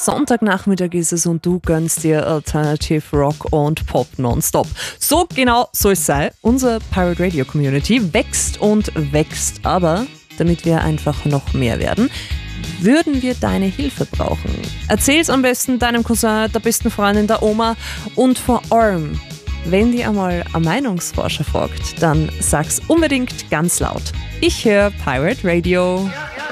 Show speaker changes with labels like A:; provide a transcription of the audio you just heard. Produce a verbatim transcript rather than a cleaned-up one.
A: Sonntagnachmittag ist es und du gönnst dir Alternative Rock und Pop nonstop. So genau soll es sein. Unsere Pirate Radio Community wächst und wächst, aber damit wir einfach noch mehr werden, würden wir deine Hilfe brauchen. Erzähl's am besten deinem Cousin, der besten Freundin, der Oma und vor allem, wenn dir einmal ein Meinungsforscher fragt, dann sag's unbedingt ganz laut. Ich höre Pirate Radio.
B: Ja, ja.